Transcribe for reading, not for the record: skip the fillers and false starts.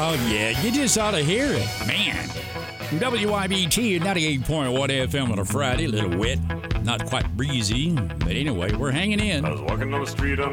Oh, yeah, you just ought to hear it. Man. WYBT 98.1 FM on a Friday, a little wet, not quite breezy, but anyway, we're hanging in. I was walking down the street on